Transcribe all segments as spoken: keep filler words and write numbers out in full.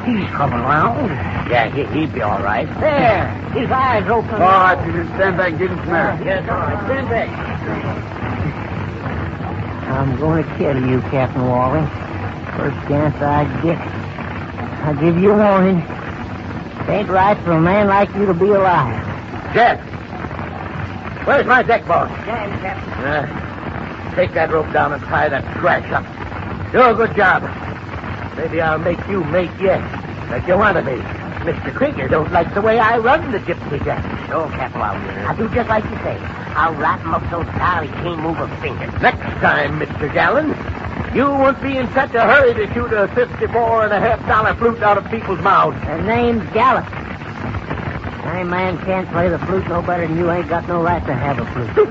He's coming round. Yeah, he, he'd be all right. There. His eyes open. All right, you can stand back and give him some air. Yes, all right. Stand back. I'm going to kill you, Captain Wally. First chance I get. I give you a warning. It ain't right for a man like you to be alive. Jeff. Where's my deck boss? Stand, Captain. Uh, take that rope down and tie that trash up. Do a good job. Maybe I'll make you mate yet, like you want to be. Mister Krieger don't like the way I run the gypsy jack. No, Captain Wally. I'll do just like you say. I'll wrap him up so tight he can't move a finger. Next time, Mister Gallen, you won't be in such a hurry to shoot a fifty-four and a half dollar flute out of people's mouths. The name's Gallup. Any man can't play the flute no better than you. Ain't got no right to have a flute.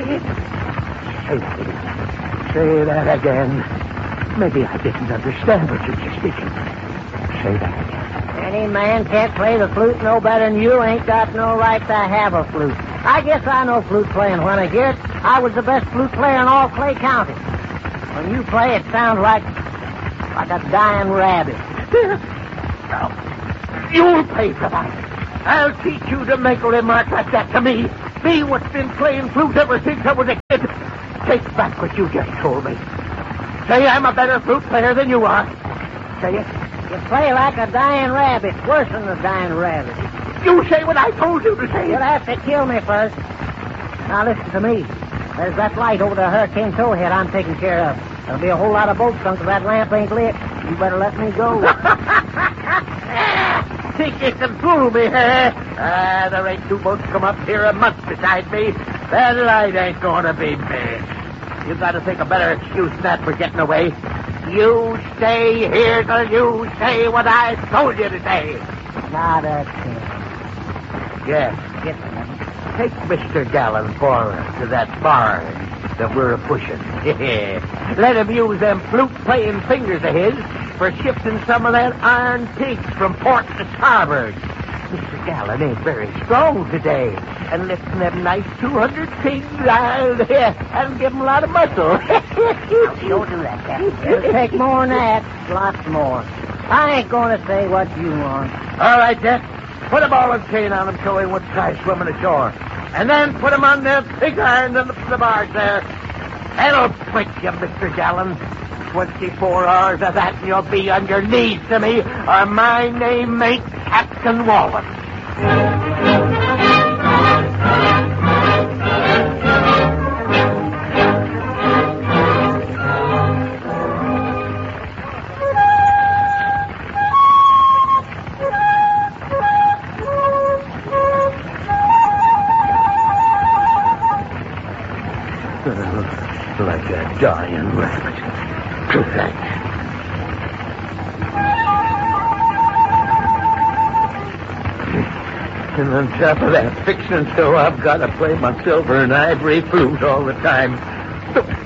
Say, say that again. Maybe I didn't understand what you were speaking. Say that again. Any man can't play the flute no better than you. Ain't got no right to have a flute. I guess I know flute playing when I hear it. I was the best flute player in all Clay County. When you play, it sounds like like a dying rabbit. Now, you'll pay for that. I'll teach you to make a remark like that to me. Me what's been playing flute ever since I was a kid. Take back what you just told me. Say I'm a better flute player than you are. Say it. You play like a dying rabbit, worse than a dying rabbit. You say what I told you to say. You'll have to kill me first. Now listen to me. There's that light over the Hurricane Towhead I'm taking care of. There'll be a whole lot of boats sunk if that lamp ain't lit. You better let me go. Think you can fool me, eh? Ah, there ain't two boats come up here a month beside me. That light ain't gonna be me. You gotta think a better excuse than that for getting away. You stay here till you say what I told you to say. Not a chance. Yes. Get them. Take Mister Gallen for to that barn that we're pushing. Let him use them flute-playing fingers of his for shifting some of that iron pigs from port to starboard. Mister Gallen ain't very strong today, and lifting them nice two hundred pigs, I'll and give him a lot of muscle. Don't do that, Captain. It'll take more than that. Lots more. I ain't going to say what you want. All right, Jeff. Put a ball and chain on him so he won't try swimming ashore. And then put him on the pig irons on the, the bars there. That'll break you, Mister Gallen. Twenty-four hours of that and you'll be on your knees to me, or my name ain't Captain Wallace. Like a dying rabbit. And on top of that, fixing so I've got to play my silver and ivory flute all the time.